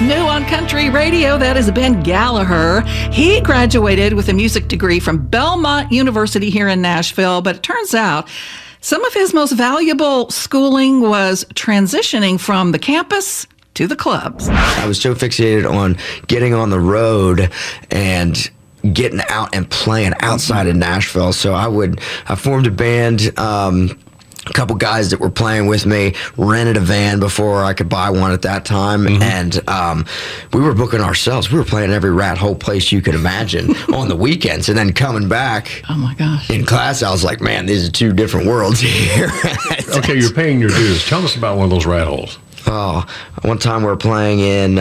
New on country radio, that is Ben Gallagher. He graduated with a music degree from Belmont University here in Nashville, but it turns out some of his most valuable schooling was transitioning from the campus to the clubs. I was so fixated on getting on the road and getting out and playing outside of Nashville. So I formed a band, a couple guys that were playing with me, rented a van before I could buy one at that time, and we were booking ourselves. We were playing every rat hole place you could imagine on the weekends, and then coming back Oh my gosh. in class, I was like, man, these are two different worlds here. Okay, you're paying your dues. Tell us about one of those rat holes. Oh, one time we were playing in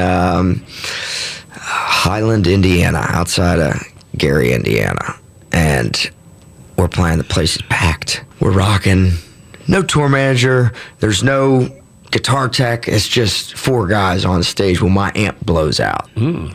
Highland, Indiana, outside of Gary, Indiana, and we're playing. The place is packed. We're rocking. No tour manager. There's no guitar tech. It's just four guys on stage when my amp blows out.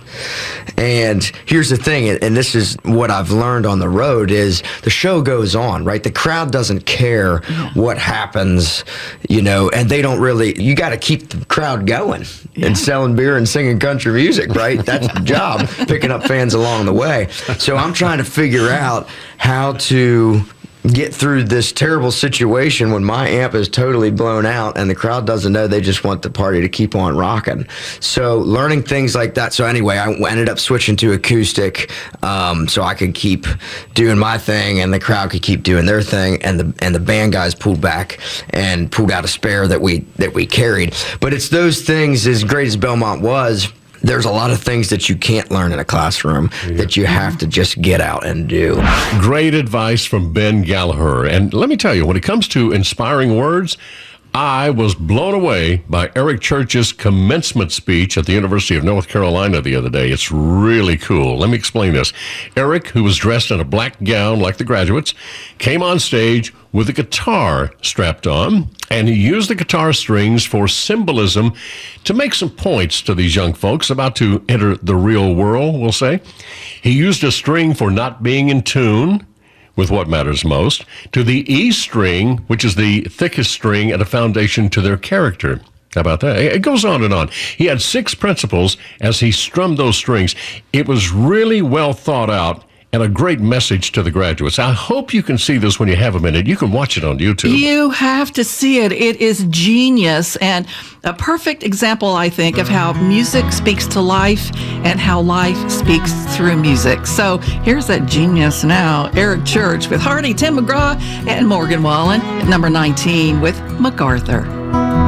And here's the thing, and this is what I've learned on the road, is the show goes on, right? The crowd doesn't care what happens, and they don't really, you got to keep the crowd going and selling beer and singing country music, right? That's the job, picking up fans along the way. So I'm trying to figure out how to get through this terrible situation when my amp is totally blown out and the crowd doesn't know, they just want the party to keep on rocking. So learning things like that. So anyway, I ended up switching to acoustic, so I could keep doing my thing and the crowd could keep doing their thing, and the band guys pulled back and pulled out a spare that we carried. But it's those things, as great as Belmont was, there's a lot of things that you can't learn in a classroom that you have to just get out and do. Great advice from Ben Gallagher. And let me tell you, when it comes to inspiring words, I was blown away by Eric Church's commencement speech at the University of North Carolina the other day. It's really cool. Let me explain this. Eric, who was dressed in a black gown like the graduates, came on stage with a guitar strapped on, and he used the guitar strings for symbolism to make some points to these young folks about to enter the real world, we'll say. He used a string for not being in tune with what matters most, to the E string, which is the thickest string and a foundation to their character. How about that? It goes on and on. He had 6 principles as he strummed those strings. It was really well thought out and a great message to the graduates. I hope you can see this when you have a minute. You can watch it on YouTube. You have to see it. It is genius and a perfect example, I think, of how music speaks to life and how life speaks through music. So here's that genius now. Eric Church with Hardy, Tim McGraw, and Morgan Wallen at number 19 with MacArthur.